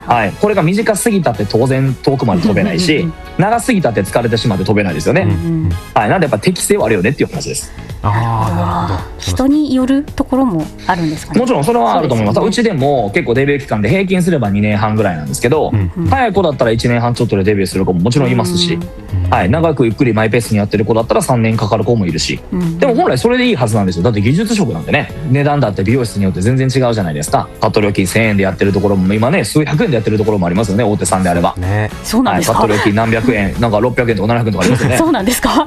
はい、これが短すぎたって当然遠くまで飛べないし長すぎたって疲れてしまって飛べないですよね。はい、なんでやっぱ適性はあるよねっていう話です。 なるほど。人によるところもあるんですかね。 もちろんそれはあると思います。うちでも結構デビュー期間で平均すれば2年半ぐらいなんですけど、早い子だったら1年半ちょっとでデビューする子ももちろんいますし、はい、長くゆっくりマイペースにやってる子だったら3年かかる子もいるし、でも本来それでいいはずなんですよ。だって技術職なんでね、値段だって美容室によって全然違うじゃないですか。カット料金1000円でやってるところも今ね数百円でやってるところもありますよね、大手さんであれば。 そうなんですか。 カット料金何百円なんか600円とか700円とかありますよね。 そうなんですか。 はい、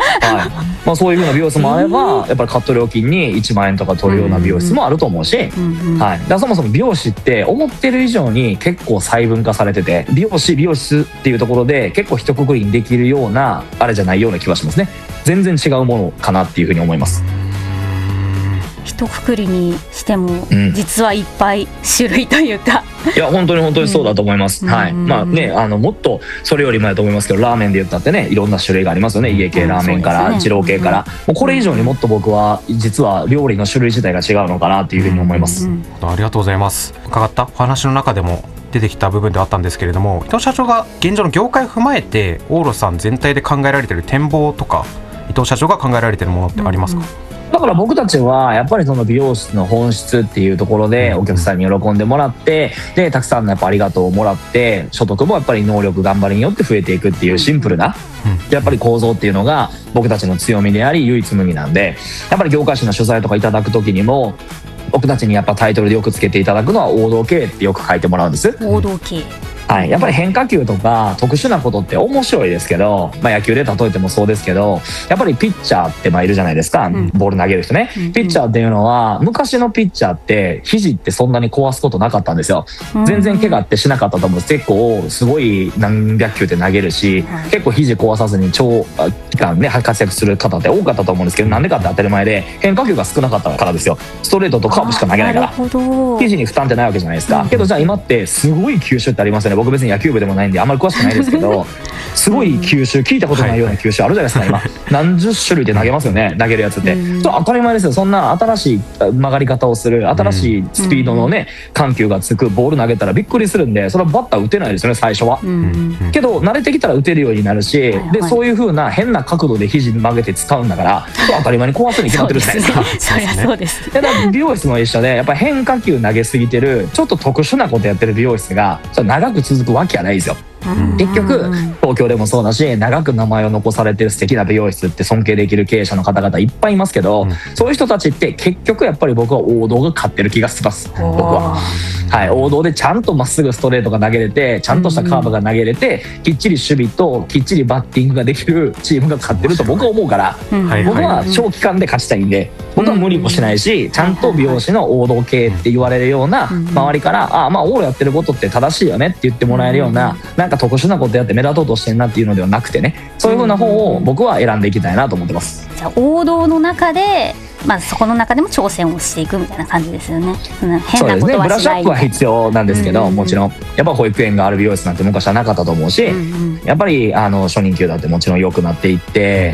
まあ、そういう風な美容室もあれば、やっぱりカット料金に1万円とか取るような美容室もあると思うし、はい、だからそもそも美容師って思ってる以上に結構細分化されてて、美容師美容室っていうところで結構一括りにできるようなあれじゃないような気はしますね。全然違うものかなっていう風に思います。 一括りにしても実はいっぱい種類というか、 いや本当にそうだと思います。はい、まあね、もっとそれより前だと思いますけど、ラーメンで言ったってねいろんな種類がありますよね。家系ラーメンから二郎系から、もうこれ以上にもっと僕は実は料理の種類自体が違うのかなっていうふうに思います。 ありがとうございます。伺ったお話の中でも出てきた部分ではあったんですけれども、伊藤社長が現状の業界を踏まえてオーロさん全体で考えられている展望とか、伊藤社長が考えられているものってありますか？ だから僕たちはやっぱりその美容室の本質っていうところでお客さんに喜んでもらって、でたくさんのやっぱありがとうをもらって、所得もやっぱり能力頑張りによって増えていくっていうシンプルなやっぱり構造っていうのが僕たちの強みであり唯一無二なんで、やっぱり業界誌の取材とかいただく時にも僕たちにやっぱタイトルでよくつけていただくのは王道系ってよく書いてもらうんです。 王道系、 はい、やっぱり変化球とか特殊なことって面白いですけど、まあ、野球で例えてもそうですけど、やっぱりピッチャーってまあいるじゃないですか、ボール投げる人ね。ピッチャーっていうのは昔のピッチャーって肘ってそんなに壊すことなかったんですよ。全然怪我ってしなかったと思うんです。結構すごい何百球って投げるし、結構肘壊さずに長期間ね活躍する方って多かったと思うんですけど、なんでかって当たり前で変化球が少なかったからですよ。ストレートとカーブしか投げないから肘に負担ってないわけじゃないですか。けどじゃあ今ってすごい球種ってありますよね。僕別に野球部でもないんであんまり詳しくないですけどすごい球種、聞いたことないような球種あるじゃないですか。今何十種類で投げますよね、投げるやつって。当たり前ですよ。そんな新しい曲がり方をする、新しいスピードのね緩急がつくボール投げたらびっくりするんで、それはバッター打てないですよね最初は。けど慣れてきたら打てるようになるし、でそういう風な変な角度で肘曲げて使うんだから当たり前に壊すに決まってるじゃないですか。 そりゃそうです。 だから美容室も一緒で、やっぱり変化球投げすぎてるちょっと特殊なことやってる美容室が長く続くわけはないですよ。結局東京でもそうだし、長く名前を残されてる素敵な美容室って尊敬できる経営者の方々いっぱいいますけど、そういう人たちって結局やっぱり僕は王道が勝ってる気がします。僕は、はい、王道でちゃんとまっすぐストレートが投げれて、ちゃんとしたカーブが投げれて、きっちり守備ときっちりバッティングができるチームが勝ってると僕は思うから、僕は長期間で勝ちたいんで、僕は無理もしないし、ちゃんと美容師の王道系って言われるような周りから「ああまあオールやってることって正しいよね」って言ってもらえるような、なんか特殊なことやって目立とうとしてんなっていうのではなくてね、そういう風な方を僕は選んでいきたいなと思ってます。 じゃあ王道の中でまずそこの中でも挑戦をしていくみたいな感じですよね。変なことはしない。そうですね、 ブラッシュアップは必要なんですけど、もちろんやっぱ保育園がある美容室なんて昔はなかったと思うし、やっぱり初任給だってもちろん良くなっていって、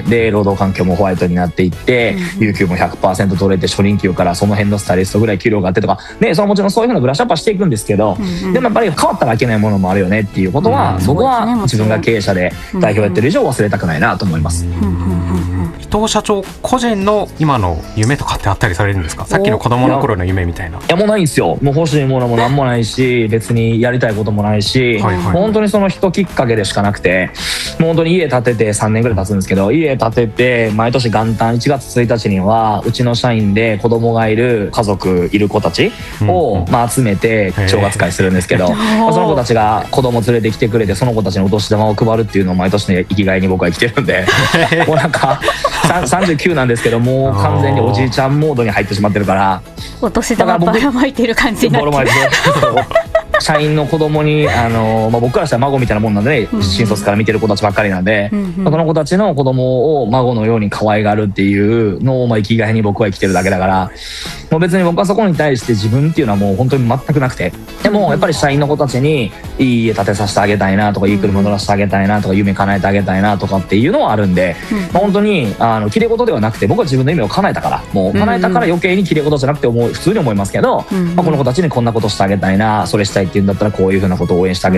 で労働環境もホワイトになっていって、有給も 100% 取れて、初任給からその辺のスタイリストぐらい給料があってとかね、そのもちろんそういう風なブラッシュアップはしていくんですけど、でもやっぱり変わったらいけないものもあるよねっていうことは、僕は自分が経営者で代表やってる以上忘れたくないなと思います。 伊藤社長個人の今の夢とかってあったりされるんですか？さっきの子供の頃の夢みたいな。いやもうないんですよ。もう欲しいものも何もないし、別にやりたいこともないし、本当にその人きっかけでしかなくて、もう本当に家建てて3年ぐらい経つんですけど、家建てて毎年元旦1月1日にはうちの社員で子供がいる家族いる子たちを集めて正月会するんですけど、その子たちが子供連れてきてくれて、その子たちにお年玉を配るっていうのを毎年の生きがいに僕は生きてるんでもうなんか39なんですけど、もう完全におじいちゃんモードに入ってしまってるから、 お年玉ばらまいてる感じになってる。 社員の子供に僕からしたら孫みたいなもんなんでね、新卒から見てる子たちばっかりなんで、その子たちの子供を孫のように可愛がるっていうのを生きがいに僕は生きてるだけだから、もう別に僕はそこに対して自分っていうのはもう本当に全くなくて、でもやっぱり社員の子たちにいい家建てさせてあげたいなとか、いい車乗らせてあげたいなとか、夢叶えてあげたいなとかっていうのはあるんで、本当に綺麗事ではなくて、僕は自分の夢を叶えたから、もう叶えたから余計に綺麗事じゃなくて普通に思いますけど、この子たちにこんなことしてあげたいな、それしたいってっていうんだったらこういうふうなことを応援してあげ